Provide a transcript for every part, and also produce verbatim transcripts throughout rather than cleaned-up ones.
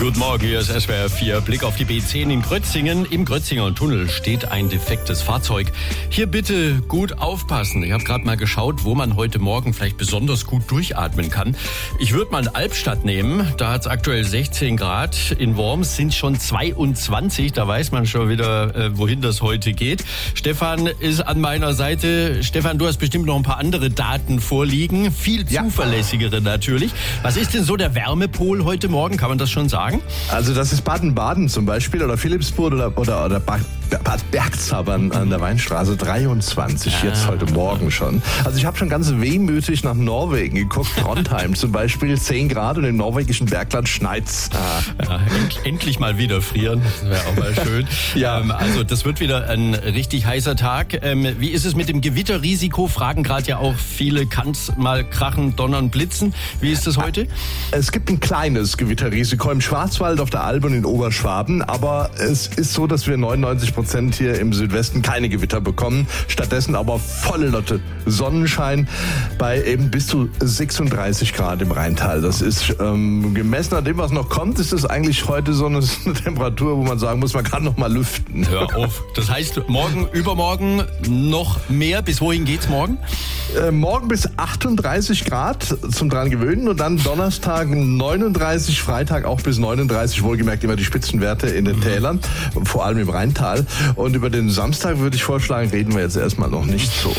Guten Morgen, hier ist S W R vier. Blick auf die B zehn in Grötzingen. Im Grötzinger Tunnel steht ein defektes Fahrzeug. Hier bitte gut aufpassen. Ich habe gerade mal geschaut, wo man heute Morgen vielleicht besonders gut durchatmen kann. Ich würde mal Albstadt nehmen. Da hat es aktuell sechzehn Grad. In Worms sind schon zweiundzwanzig. Da weiß man schon wieder, äh, wohin das heute geht. Stefan ist an meiner Seite. Stefan, du hast bestimmt noch ein paar andere Daten vorliegen. Viel zuverlässigere ja. natürlich. Was ist denn so der Wärmepol heute Morgen? Kann man das schon sagen? Also das ist Baden-Baden zum Beispiel oder Philippsburg oder, oder, oder Bad Bergzabern an der Weinstraße, dreiundzwanzig, ah. jetzt heute Morgen schon. Also ich habe schon ganz wehmütig nach Norwegen geguckt, Trondheim zum Beispiel, zehn Grad und im norwegischen Bergland schneit's. Ah. Ja, end, endlich mal wieder frieren, das wäre auch mal schön. ja. ähm, also das wird wieder ein richtig heißer Tag. Ähm, wie ist es mit dem Gewitterrisiko? Fragen gerade ja auch viele, kann's mal krachen, donnern, blitzen? Wie ist es heute? Es gibt ein kleines Gewitterrisiko im Schwarzwald, auf der Alb und in Oberschwaben, aber es ist so, dass wir neunundneunzig Prozent hier im Südwesten keine Gewitter bekommen, stattdessen aber volle Lotte Sonnenschein bei eben bis zu sechsunddreißig Grad im Rheintal. Das ist ähm, gemessen an dem, was noch kommt, ist es eigentlich heute so eine, eine Temperatur, wo man sagen muss, man kann noch mal lüften. Hör auf. Das heißt, morgen, übermorgen noch mehr. Bis wohin geht's morgen? Äh, morgen bis achtunddreißig Grad zum dran gewöhnen und dann Donnerstag neununddreißig, Freitag auch bis neununddreißig, wohlgemerkt immer die Spitzenwerte in den Tälern, vor allem im Rheintal. Und über den Samstag würde ich vorschlagen, reden wir jetzt erstmal noch nicht so.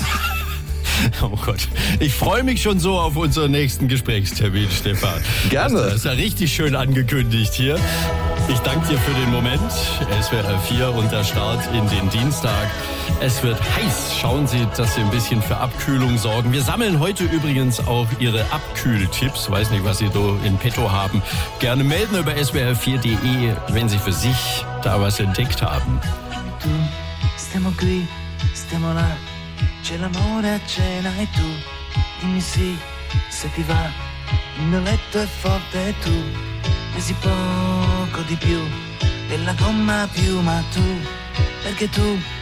Oh Gott, ich freue mich schon so auf unseren nächsten Gesprächstermin, Stefan. Gerne. Das ist ja richtig schön angekündigt hier. Ich danke dir für den Moment. S W R vier und der Start in den Dienstag. Es wird heiß. Schauen Sie, dass Sie ein bisschen für Abkühlung sorgen. Wir sammeln heute übrigens auch Ihre Abkühltipps. Weiß nicht, was Sie so in petto haben. Gerne melden über S W R vier punkt de, wenn Sie für sich da was entdeckt haben. Tu, stiamo qui, stiamo là. C'è l'amore a cena e tu dimmi sì, se ti va. Il mio letto è forte e tu pesi poco di più della gomma più, ma tu, perché tu